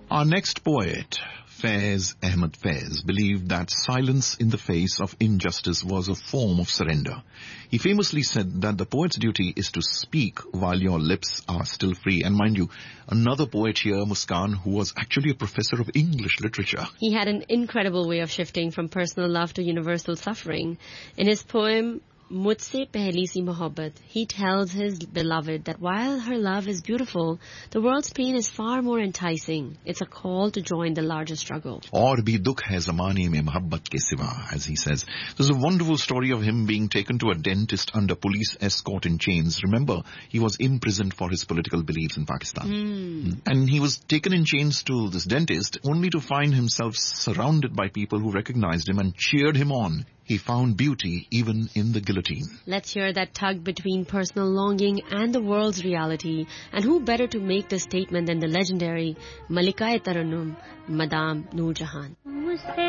Our next poet, Faiz Ahmed Faiz, believed that silence in the face of injustice was a form of surrender. He famously said that the poet's duty is to speak while your lips are still free. And mind you, another poet here, Muskan, who was actually a professor of English literature. He had an incredible way of shifting from personal love to universal suffering. In his poem, Mujhse Pehli Si Mohabbat, he tells his beloved that while her love is beautiful, the world's pain is far more enticing. It's a call to join the larger struggle. Aur bhi dukh hai zamane mein mohabbat ke siwa, as he says. There's a wonderful story of him being taken to a dentist under police escort in chains. Remember, he was imprisoned for his political beliefs in Pakistan. And he was taken in chains to this dentist only to find himself surrounded by people who recognized him and cheered him on. He found beauty even in the guillotine. Let's hear that tug between personal longing and the world's reality. And who better to make this statement than the legendary Malika-e-Tarannum, Madame Noor Jahan.